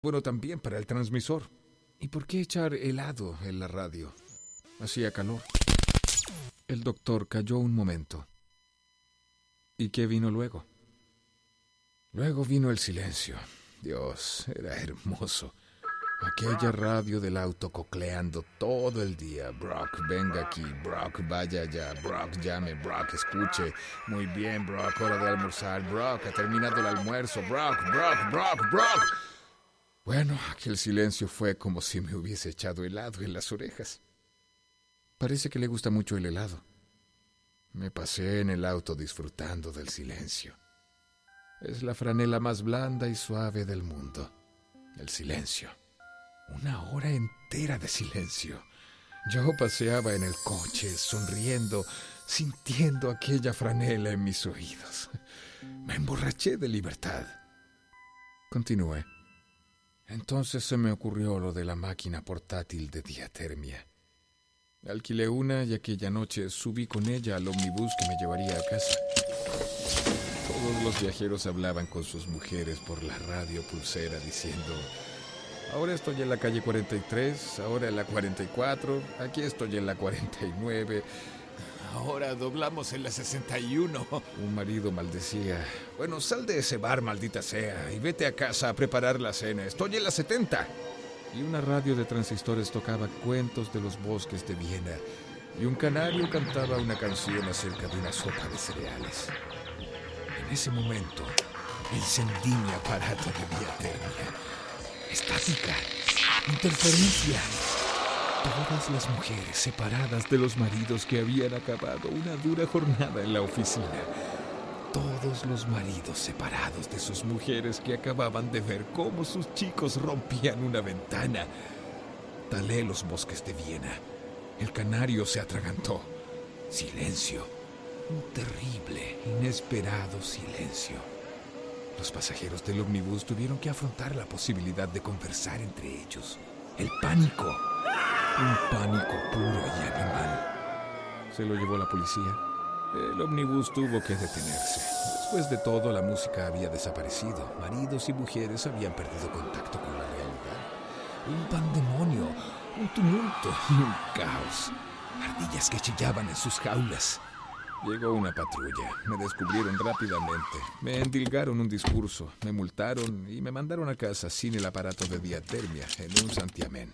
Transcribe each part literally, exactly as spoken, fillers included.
bueno también para el transmisor. ¿Y por qué echar helado en la radio? Hacía calor. El doctor calló un momento. ¿Y qué vino luego? Luego vino el silencio. Dios, era hermoso. Aquella radio del auto cocleando todo el día. Brock, venga aquí. Brock, vaya allá. Brock, llame. Brock, escuche. Muy bien, Brock, hora de almorzar. Brock, ha terminado el almuerzo. Brock, Brock, Brock, Brock. Bueno, aquel silencio fue como si me hubiese echado helado en las orejas. Parece que le gusta mucho el helado. Me pasé en el auto disfrutando del silencio. Es la franela más blanda y suave del mundo. El silencio. Una hora entera de silencio. Yo paseaba en el coche, sonriendo, sintiendo aquella franela en mis oídos. Me emborraché de libertad. Continué. Entonces se me ocurrió lo de la máquina portátil de diatermia. Alquilé una y aquella noche subí con ella al ómnibus que me llevaría a casa. Todos los viajeros hablaban con sus mujeres por la radio pulsera diciendo: ahora estoy en la calle cuarenta y tres, ahora en la cuarenta y cuatro, aquí estoy en la cuarenta y nueve, ahora doblamos en la sesenta y uno. Un marido maldecía: bueno, sal de ese bar, maldita sea, y vete a casa a preparar la cena, estoy en la setenta. Y una radio de transistores tocaba cuentos de los bosques de Viena, y un canario cantaba una canción acerca de una sopa de cereales. En ese momento, encendí mi aparato de diatermia. Estática, interferencia. Todas las mujeres separadas de los maridos que habían acabado una dura jornada en la oficina. Todos los maridos separados de sus mujeres que acababan de ver cómo sus chicos rompían una ventana. Talé los bosques de Viena. El canario se atragantó. Silencio. Un terrible, inesperado silencio. Los pasajeros del ómnibus tuvieron que afrontar la posibilidad de conversar entre ellos. El pánico. Un pánico puro y animal. Se lo llevó la policía. El ómnibus tuvo que detenerse. Después de todo, la música había desaparecido. Maridos y mujeres habían perdido contacto con la realidad. Un pandemonio, un tumulto y un caos. Ardillas que chillaban en sus jaulas. Llegó una patrulla. Me descubrieron rápidamente. Me endilgaron un discurso, me multaron y me mandaron a casa sin el aparato de diatermia en un santiamén.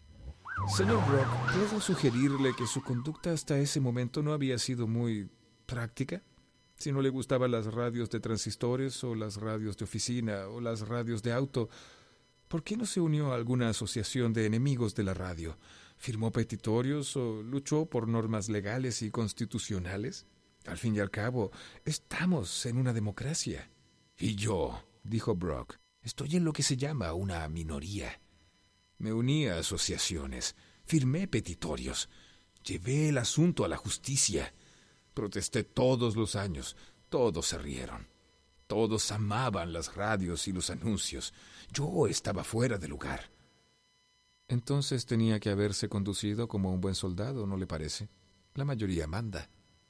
Señor Brock, ¿puedo sugerirle que su conducta hasta ese momento no había sido muy práctica? Si no le gustaban las radios de transistores o las radios de oficina o las radios de auto, ¿por qué no se unió a alguna asociación de enemigos de la radio? ¿Firmó petitorios o luchó por normas legales y constitucionales? Al fin y al cabo, estamos en una democracia. Y yo, dijo Brock, estoy en lo que se llama una minoría. Me uní a asociaciones, firmé petitorios, llevé el asunto a la justicia, protesté todos los años, todos se rieron. Todos amaban las radios y los anuncios. Yo estaba fuera de lugar. Entonces tenía que haberse conducido como un buen soldado, ¿no le parece? La mayoría manda.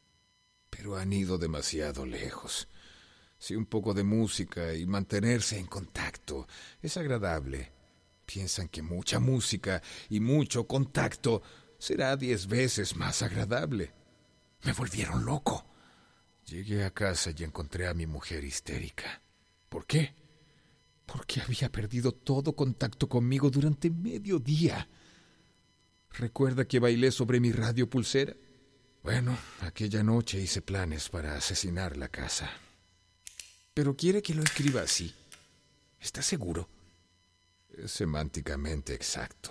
Pero han ido demasiado lejos. Si un poco de música y mantenerse en contacto es agradable, piensan que mucha música y mucho contacto será diez veces más agradable. Me volvieron loco. Llegué a casa y encontré a mi mujer histérica. ¿Por qué? Porque había perdido todo contacto conmigo durante medio día. ¿Recuerda que bailé sobre mi radio pulsera? Bueno, aquella noche hice planes para asesinar la casa. ¿Pero quiere que lo escriba así? ¿Está seguro? Es semánticamente exacto.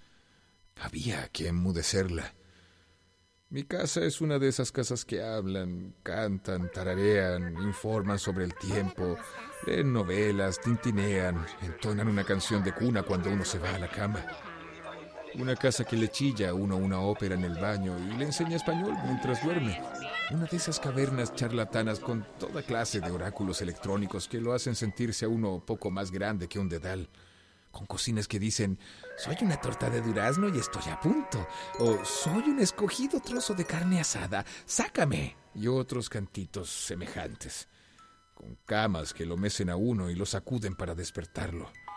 Había que enmudecerla. Mi casa es una de esas casas que hablan, cantan, tararean, informan sobre el tiempo, leen novelas, tintinean, entonan una canción de cuna cuando uno se va a la cama. Una casa que le chilla a uno una ópera en el baño y le enseña español mientras duerme. Una de esas cavernas charlatanas con toda clase de oráculos electrónicos que lo hacen sentirse a uno poco más grande que un dedal. Con cocinas que dicen, soy una torta de durazno y estoy a punto. O soy un escogido trozo de carne asada, sácame. Y otros cantitos semejantes. Con camas que lo mecen a uno y lo sacuden para despertarlo.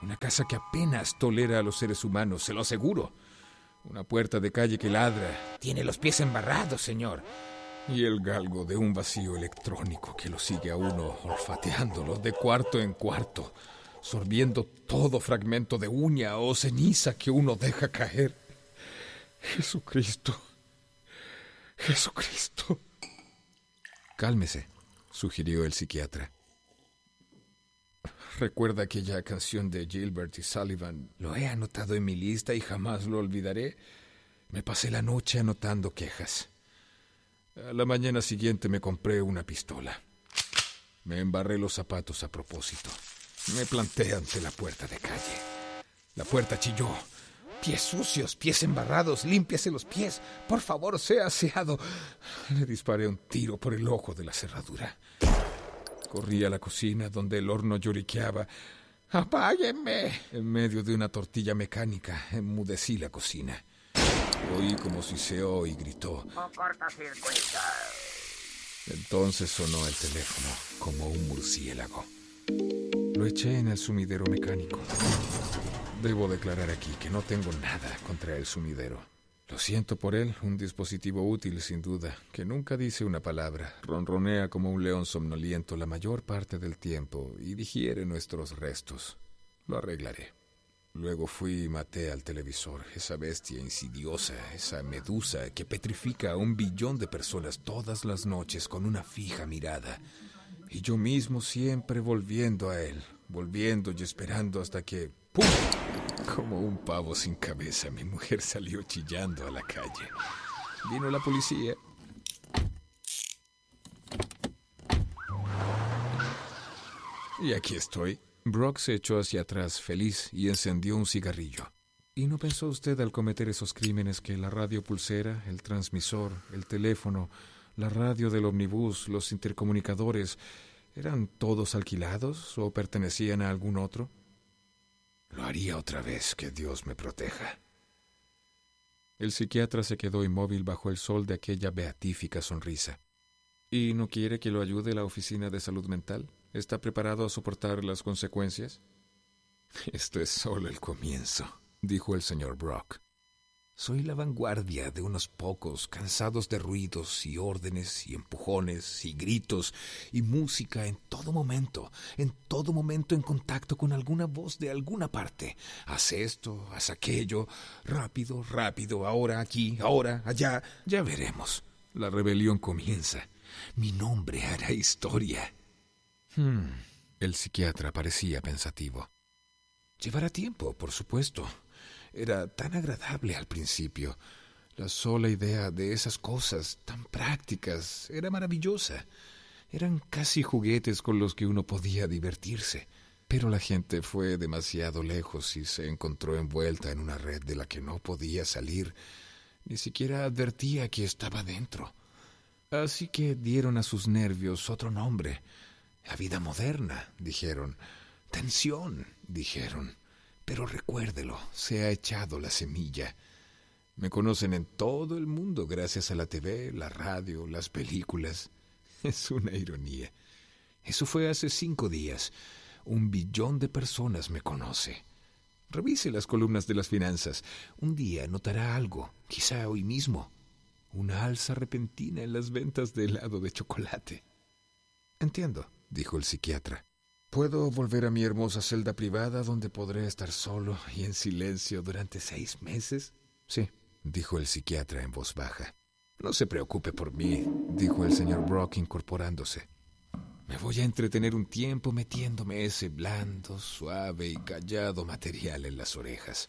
Una casa que apenas tolera a los seres humanos, se lo aseguro. Una puerta de calle que ladra. Tiene los pies embarrados, señor. Y el galgo de un vacío electrónico que lo sigue a uno olfateándolo de cuarto en cuarto, sorbiendo todo fragmento de uña o ceniza que uno deja caer. Jesucristo. Jesucristo. Cálmese, sugirió el psiquiatra. ¿Recuerda aquella canción de Gilbert y Sullivan? Lo he anotado en mi lista y jamás lo olvidaré. Me pasé la noche anotando quejas. A la mañana siguiente me compré una pistola. Me embarré los zapatos a propósito. Me planté ante la puerta de calle. La puerta chilló. Pies sucios, pies embarrados, límpiase los pies. Por favor, sea aseado. Le disparé un tiro por el ojo de la cerradura. Corrí a la cocina donde el horno lloriqueaba. ¡Apáguenme! En medio de una tortilla mecánica, enmudecí la cocina. Oí como siseó y gritó. ¡Un cortocircuito! Entonces sonó el teléfono como un murciélago. Lo eché en el sumidero mecánico. Debo declarar aquí que no tengo nada contra el sumidero. Lo siento por él, un dispositivo útil sin duda, que nunca dice una palabra, ronronea como un león somnoliento la mayor parte del tiempo y digiere nuestros restos. Lo arreglaré. Luego fui y maté al televisor, esa bestia insidiosa, esa medusa que petrifica a un billón de personas todas las noches con una fija mirada. Y yo mismo siempre volviendo a él, volviendo y esperando hasta que ¡pum! Como un pavo sin cabeza, mi mujer salió chillando a la calle. Vino la policía. Y aquí estoy. Brock se echó hacia atrás, feliz, y encendió un cigarrillo. ¿Y no pensó usted al cometer esos crímenes que la radio pulsera, el transmisor, el teléfono, la radio del omnibus, los intercomunicadores, eran todos alquilados o pertenecían a algún otro? Lo haría otra vez, que Dios me proteja. El psiquiatra se quedó inmóvil bajo el sol de aquella beatífica sonrisa. ¿Y no quiere que lo ayude la oficina de salud mental? ¿Está preparado a soportar las consecuencias? Esto es solo el comienzo, dijo el señor Brock. Soy la vanguardia de unos pocos cansados de ruidos y órdenes y empujones y gritos y música en todo momento, en todo momento en contacto con alguna voz de alguna parte. Haz esto, haz aquello, rápido, rápido, ahora aquí, ahora allá. Ya veremos. La rebelión comienza. Mi nombre hará historia. Hmm. El psiquiatra parecía pensativo. Llevará tiempo, por supuesto. Era tan agradable al principio. La sola idea de esas cosas tan prácticas era maravillosa. Eran casi juguetes con los que uno podía divertirse. Pero la gente fue demasiado lejos y se encontró envuelta en una red de la que no podía salir. Ni siquiera advertía que estaba dentro. Así que dieron a sus nervios otro nombre. La vida moderna, dijeron. Tensión, dijeron. Pero recuérdelo, se ha echado la semilla. Me conocen en todo el mundo gracias a la T V, la radio, las películas. Es una ironía. Eso fue hace cinco días. Un billón de personas me conoce. Revise las columnas de las finanzas. Un día notará algo, quizá hoy mismo. Una alza repentina en las ventas de helado de chocolate. Entiendo, dijo el psiquiatra. ¿Puedo volver a mi hermosa celda privada donde podré estar solo y en silencio durante seis meses? Sí, dijo el psiquiatra en voz baja. No se preocupe por mí, dijo el señor Brock incorporándose. Me voy a entretener un tiempo metiéndome ese blando, suave y callado material en las orejas.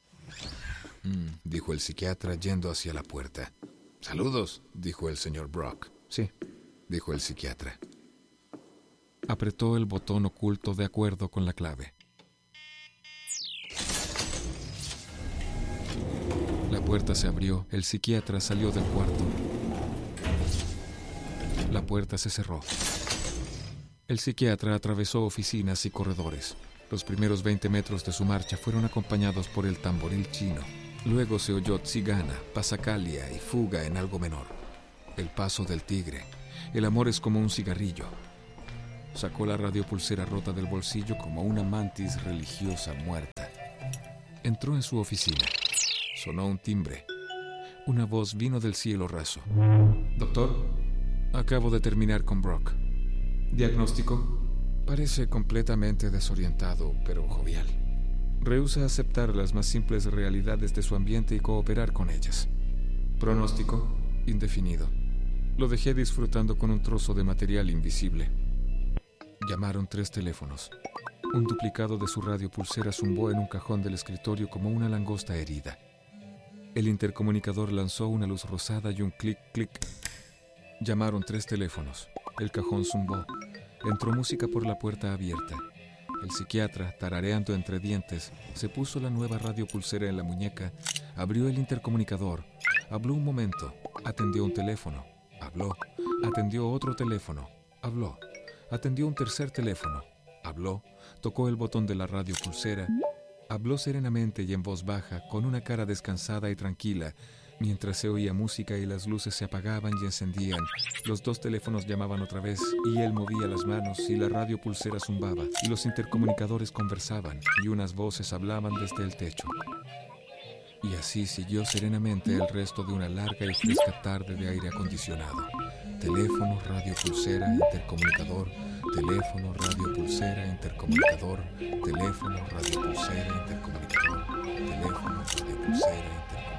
Mm, dijo el psiquiatra yendo hacia la puerta. Saludos, dijo el señor Brock. Sí, dijo el psiquiatra. Apretó el botón oculto de acuerdo con la clave. La puerta se abrió, el psiquiatra salió del cuarto. La puerta se cerró. El psiquiatra atravesó oficinas y corredores. Los primeros veinte metros de su marcha fueron acompañados por el tamboril chino. Luego se oyó tzigana, pasacalia y fuga en algo menor. El paso del tigre. El amor es como un cigarrillo. Sacó la radiopulsera rota del bolsillo como una mantis religiosa muerta. Entró en su oficina. Sonó un timbre. Una voz vino del cielo raso. «Doctor, acabo de terminar con Brock. ¿Diagnóstico?» Parece completamente desorientado, pero jovial. Rehúsa aceptar las más simples realidades de su ambiente y cooperar con ellas. ¿Pronóstico? Indefinido. Lo dejé disfrutando con un trozo de material invisible. Llamaron tres teléfonos. Un duplicado de su radiopulsera zumbó en un cajón del escritorio como una langosta herida. El intercomunicador lanzó una luz rosada y un clic, clic. Llamaron tres teléfonos. El cajón zumbó. Entró música por la puerta abierta. El psiquiatra, tarareando entre dientes, se puso la nueva radiopulsera en la muñeca, abrió el intercomunicador, habló un momento, atendió un teléfono, habló, atendió otro teléfono, habló, atendió un tercer teléfono, habló, tocó el botón de la radiopulsera, habló serenamente y en voz baja, con una cara descansada y tranquila, mientras se oía música y las luces se apagaban y encendían. Los dos teléfonos llamaban otra vez y él movía las manos y la radiopulsera zumbaba y los intercomunicadores conversaban y unas voces hablaban desde el techo. Y así siguió serenamente el resto de una larga y fresca tarde de aire acondicionado. Teléfono, radiopulsera, intercomunicador, teléfono, radiopulsera, intercomunicador, teléfono, radiopulsera, intercomunicador, teléfono, radiopulsera, intercomunicador.